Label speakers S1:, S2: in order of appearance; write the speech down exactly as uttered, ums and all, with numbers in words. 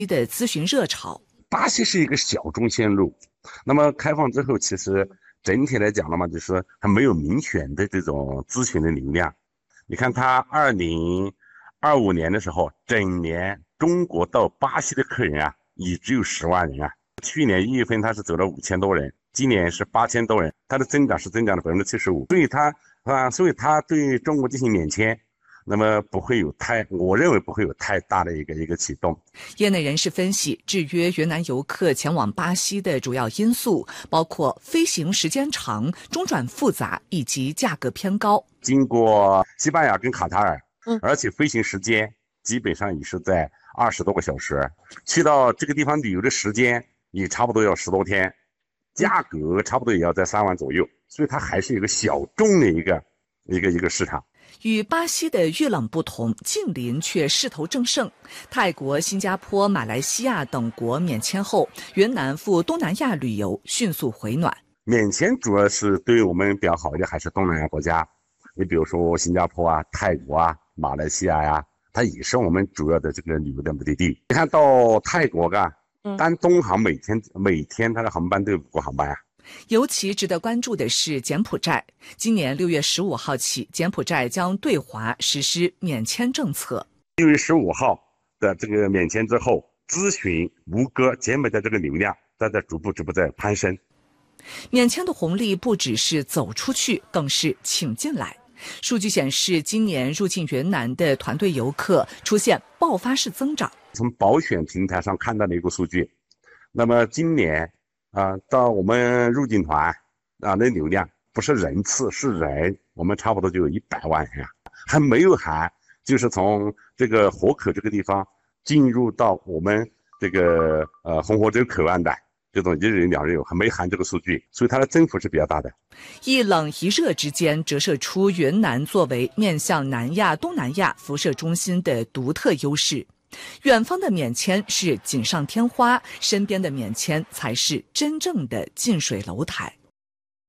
S1: 的咨询热潮。
S2: 巴西是一个小众线路，那么开放之后，其实整体来讲的嘛，就是说它没有明显的这种咨询的流量。你看，它二零二五年的时候，整年中国到巴西的客人啊，也只有十万人啊。去年一月份它是走了五千多人，今年是八千多人，它的增长是增长了百分之七十五。所以它啊，所以它对中国进行免签。那么不会有太，我认为不会有太大的一个一个启动。
S1: 业内人士分析，制约云南游客前往巴西的主要因素包括飞行时间长、中转复杂以及价格偏高。
S2: 经过西班牙跟卡塔尔，
S1: 嗯，
S2: 而且飞行时间基本上也是在二十多个小时，去到这个地方旅游的时间也差不多要十多天，价格差不多也要在三万左右，所以它还是一个小众的一个一个一个市场。
S1: 与巴西的遇冷不同，近邻却势头正盛。泰国、新加坡、马来西亚等国免签后，云南赴东南亚旅游迅速回暖。
S2: 免签主要是对我们比较好一点，还是东南亚国家。你比如说新加坡啊、泰国啊、马来西亚呀、啊，它也是我们主要的这个旅游的目的地。你看到泰国啊，单东航每天每天它的航班都有五个航班啊。
S1: 尤其值得关注的是柬埔寨，今年六月十五号起，柬埔寨将对华实施免签政策。
S2: 六月十五号的这个免签之后，咨询吴哥柬埔寨这个流量在在逐步逐步在攀升。
S1: 免签的红利不只是走出去，更是请进来。数据显示，今年入境云南的团队游客出现爆发式增长。
S2: 从保险平台上看到的一个数据，那么今年啊，到我们入境团啊，那流量不是人次是人，我们差不多就有一百万人啊，还没有含，就是从这个河口这个地方进入到我们这个呃红河州口岸的这种一日游两日游，还没含这个数据，所以它的增幅是比较大的。
S1: 一冷一热之间，折射出云南作为面向南亚、东南亚辐射中心的独特优势。远方的免签是锦上添花，身边的免签才是真正的近水楼台。